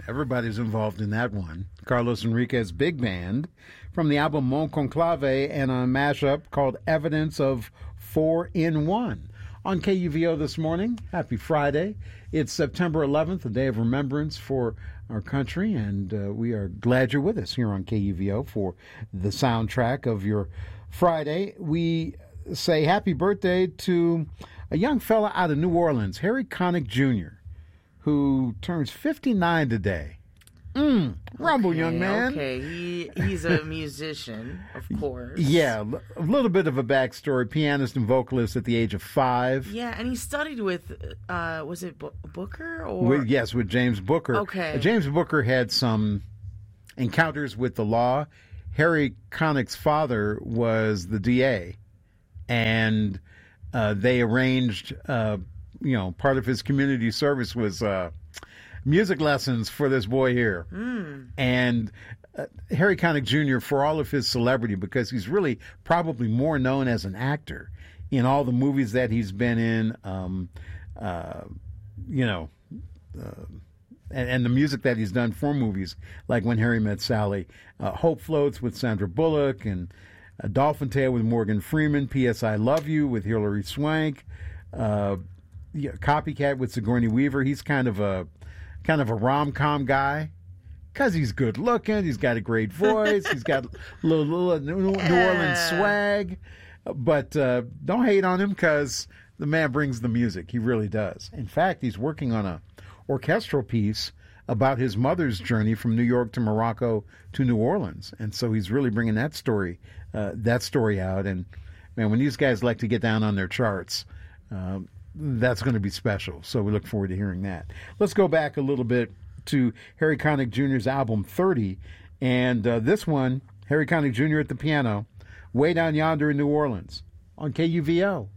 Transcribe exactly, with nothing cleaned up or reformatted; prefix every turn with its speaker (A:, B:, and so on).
A: Everybody's involved in that one. Carlos Enriquez Big Band from the album Mon Conclave and a mashup called Evidence of Four in One. On K U V O this morning, happy Friday. It's September eleventh, a day of remembrance for our country, and uh, we are glad you're with us here on K U V O for the soundtrack of your Friday. We say happy birthday to a young fella out of New Orleans, Harry Connick Junior, who turns fifty-nine today. Mm, rumble,
B: okay,
A: young man.
B: Okay, he, he's a musician, of course.
A: Yeah, a little bit of a backstory. Pianist and vocalist at the age of five.
B: Yeah, and he studied with, uh, was it B- Booker? Or
A: With, yes, with James Booker.
B: Okay.
A: Uh, James Booker had some encounters with the law. Harry Connick's father was the D A, and uh, they arranged, uh, you know, part of his community service was uh, music lessons for this boy here.
B: Mm.
A: And uh, Harry Connick Junior, for all of his celebrity, because he's really probably more known as an actor in all the movies that he's been in, um, uh, you know, uh, and, and the music that he's done for movies, like When Harry Met Sally, uh, Hope Floats with Sandra Bullock, and uh, Dolphin Tale with Morgan Freeman, P S I Love You with Hilary Swank, uh, yeah, Copycat with Sigourney Weaver. He's kind of a kind of a rom-com guy because he's good looking. He's got a great voice. He's got a little, little New Orleans swag. But uh, don't hate on him because the man brings the music. He really does. In fact, he's working on a orchestral piece about his mother's journey from New York to Morocco to New Orleans. And so he's really bringing that story, uh, that story out. And man, when these guys like to get down on their charts, uh, that's going to be special. So we look forward to hearing that. Let's go back a little bit to Harry Connick Junior's album thirty. And uh, this one, Harry Connick Junior at the piano, Way Down Yonder in New Orleans on K U V O.